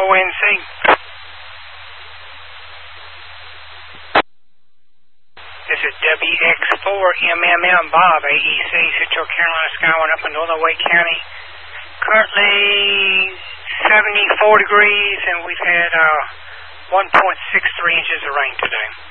ONC. This is WX4MMM Bob, AEC, Central Carolina Skyway up in Northern Wake County. Currently 74 degrees, and we've had 1.63 inches of rain today.